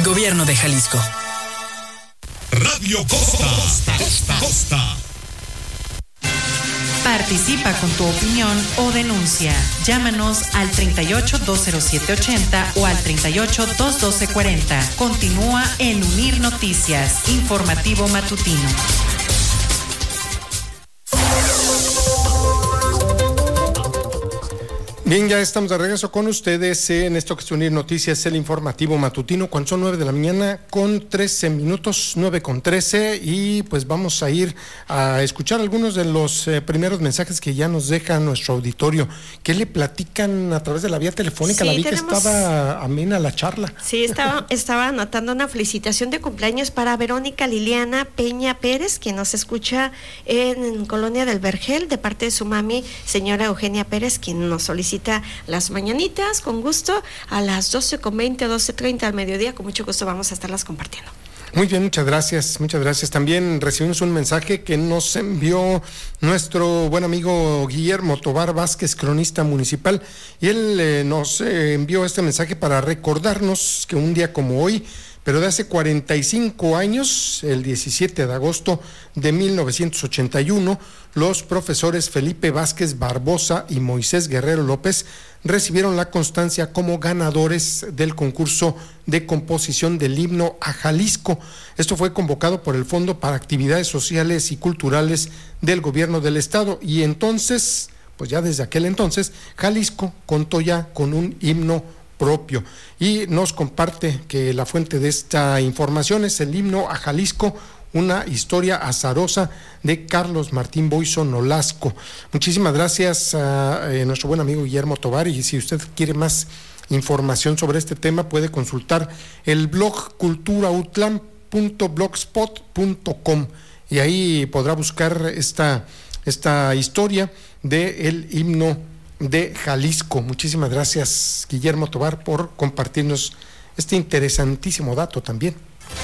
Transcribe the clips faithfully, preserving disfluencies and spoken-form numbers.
Gobierno de Jalisco. Radio Costa, Costa, Costa, Costa. Participa con tu opinión o denuncia. Llámanos al treinta y ocho, dos cero siete ochenta o al treinta y ocho, dos doce cuarenta. Continúa en Unir Noticias, informativo matutino. Bien, ya estamos de regreso con ustedes en esto que es Unir Noticias, el informativo matutino, cuando son nueve de la mañana con trece minutos, nueve con trece, y pues vamos a ir a escuchar algunos de los eh, primeros mensajes que ya nos deja nuestro auditorio. ¿Qué le platican a través de la vía telefónica? Sí, la vi tenemos... que estaba amena la charla. Sí, estaba, estaba anotando una felicitación de cumpleaños para Verónica Liliana Peña Pérez, quien nos escucha en, en Colonia del Vergel, de parte de su mami, señora Eugenia Pérez, quien nos solicita las mañanitas, con gusto, a las doce con veinte, doce treinta al mediodía. Con mucho gusto vamos a estarlas compartiendo. Muy bien, muchas gracias, muchas gracias. También recibimos un mensaje que nos envió nuestro buen amigo Guillermo Tobar Vázquez, cronista municipal, y él eh, nos eh, envió este mensaje para recordarnos que un día como hoy, pero de hace cuarenta y cinco años, el diecisiete de agosto de mil novecientos ochenta y uno, los profesores Felipe Vázquez Barbosa y Moisés Guerrero López recibieron la constancia como ganadores del concurso de composición del himno a Jalisco. Esto fue convocado por el Fondo para Actividades Sociales y Culturales del Gobierno del Estado, y entonces, pues ya desde aquel entonces, Jalisco contó ya con un himno propio, y nos comparte que la fuente de esta información es el himno a Jalisco, una historia azarosa de Carlos Martín Boiso Nolasco. Muchísimas gracias a eh, nuestro buen amigo Guillermo Tobar, y si usted quiere más información sobre este tema puede consultar el blog culturautlan punto blogspot punto com, y ahí podrá buscar esta, esta historia del himno de Jalisco. Muchísimas gracias, Guillermo Tobar, por compartirnos este interesantísimo dato también.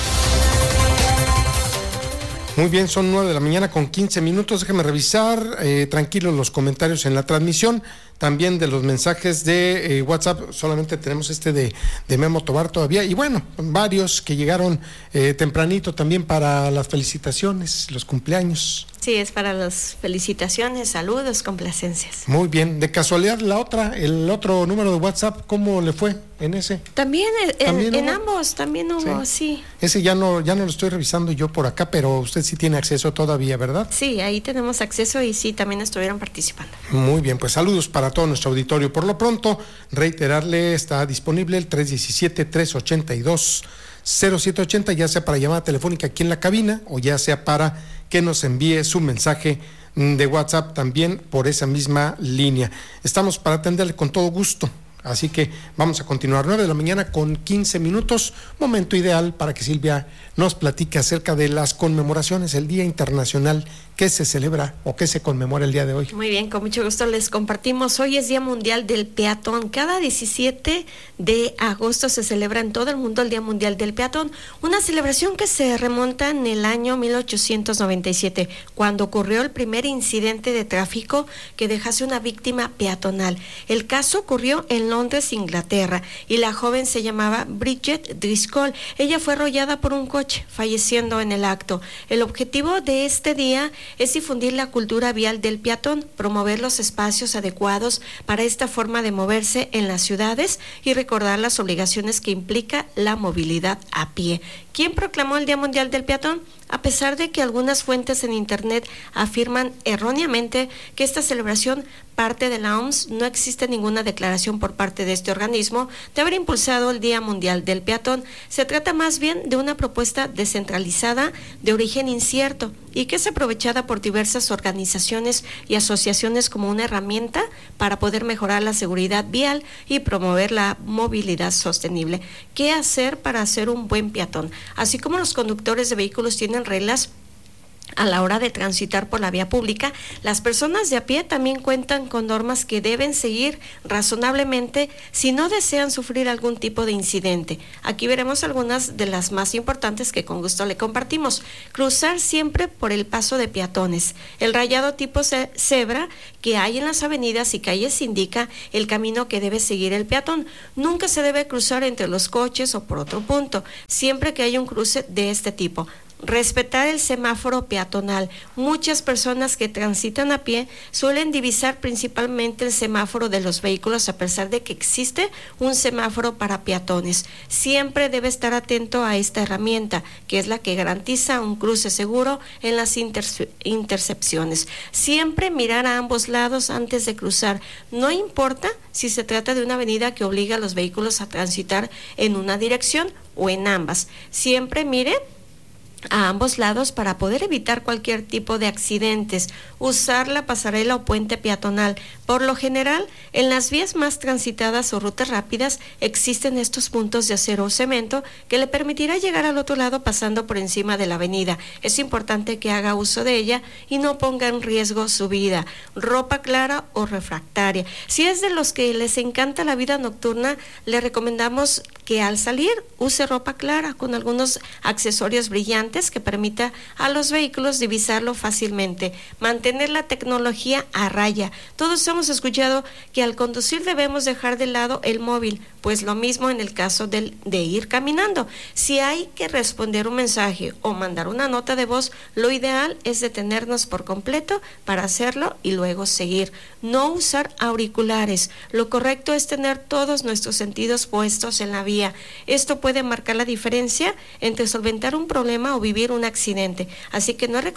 Muy bien, son nueve de la mañana con quince minutos. Déjeme revisar eh, tranquilos los comentarios en la transmisión, también de los mensajes de eh, WhatsApp. Solamente tenemos este de, de Memo Tobar todavía, y bueno, varios que llegaron eh, tempranito también para las felicitaciones, los cumpleaños. Sí, es para las felicitaciones, saludos, complacencias. Muy bien. De casualidad, la otra, el otro número de WhatsApp, ¿cómo le fue en ese? También, ¿También en, en ambos, también hubo, sí. sí. Ese ya no, ya no lo estoy revisando yo por acá, pero usted sí tiene acceso todavía, ¿verdad? Sí, ahí tenemos acceso, y sí, también estuvieron participando. Muy bien, pues saludos para todo nuestro auditorio. Por lo pronto, reiterarle, está disponible el tres diecisiete, tres ochenta y dos, cero siete ochenta, ya sea para llamada telefónica aquí en la cabina, o ya sea para que nos envíe su mensaje de WhatsApp también por esa misma línea. Estamos para atenderle con todo gusto. Así que vamos a continuar, nueve de la mañana con quince minutos, momento ideal para que Silvia nos platique acerca de las conmemoraciones, el Día Internacional que se celebra o que se conmemora el día de hoy. Muy bien, con mucho gusto les compartimos. Hoy es Día Mundial del Peatón. Cada diecisiete de agosto se celebra en todo el mundo el Día Mundial del Peatón, una celebración que se remonta en el año mil ochocientos noventa y siete, cuando ocurrió el primer incidente de tráfico que dejase una víctima peatonal. El caso ocurrió en Londres, Inglaterra, y la joven se llamaba Bridget Driscoll. Ella fue arrollada por un coche, falleciendo en el acto. El objetivo de este día es difundir la cultura vial del peatón, promover los espacios adecuados para esta forma de moverse en las ciudades y recordar las obligaciones que implica la movilidad a pie. ¿Quién proclamó el Día Mundial del Peatón? A pesar de que algunas fuentes en Internet afirman erróneamente que esta celebración parte de la O M S, no existe ninguna declaración por parte de este organismo de haber impulsado el Día Mundial del Peatón. Se trata más bien de una propuesta descentralizada de origen incierto y que es aprovechada por diversas organizaciones y asociaciones como una herramienta para poder mejorar la seguridad vial y promover la movilidad sostenible. ¿Qué hacer para ser un buen peatón? Así como los conductores de vehículos tienen reglas, A la hora de transitar por la vía pública, las personas de a pie también cuentan con normas que deben seguir razonablemente si no desean sufrir algún tipo de incidente. Aquí veremos algunas de las más importantes que con gusto le compartimos. Cruzar siempre por el paso de peatones. El rayado tipo cebra que hay en las avenidas y calles indica el camino que debe seguir el peatón. Nunca se debe cruzar entre los coches o por otro punto, siempre que haya un cruce de este tipo. Respetar el semáforo peatonal. Muchas personas que transitan a pie suelen divisar principalmente el semáforo de los vehículos a pesar de que existe un semáforo para peatones. Siempre debe estar atento a esta herramienta, que es la que garantiza un cruce seguro en las interse- intercepciones. Siempre mirar a ambos lados antes de cruzar. No importa si se trata de una avenida que obliga a los vehículos a transitar en una dirección o en ambas. Siempre mire a ambos lados para poder evitar cualquier tipo de accidentes. Usar la pasarela o puente peatonal. Por lo general, en las vías más transitadas o rutas rápidas existen estos puntos de acero o cemento que le permitirá llegar al otro lado pasando por encima de la avenida. Es importante que haga uso de ella y no ponga en riesgo su vida. Ropa clara o refractaria. Si es de los que les encanta la vida nocturna, le recomendamos que al salir use ropa clara con algunos accesorios brillantes que permita a los vehículos divisarlo fácilmente. Mantener la tecnología a raya. Todos hemos escuchado que al conducir debemos dejar de lado el móvil, pues lo mismo en el caso del, de ir caminando. Si hay que responder un mensaje o mandar una nota de voz, lo ideal es detenernos por completo para hacerlo y luego seguir. No usar auriculares. Lo correcto es tener todos nuestros sentidos puestos en la vía. Esto puede marcar la diferencia entre solventar un problema o vivir un accidente. Así que no